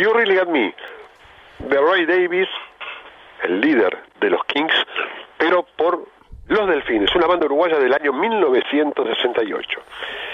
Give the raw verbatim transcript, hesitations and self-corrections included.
You Really Got Me, de Ray Davies, el líder de los Kinks, pero por Los Delfines, una banda uruguaya del año mil novecientos sesenta y ocho.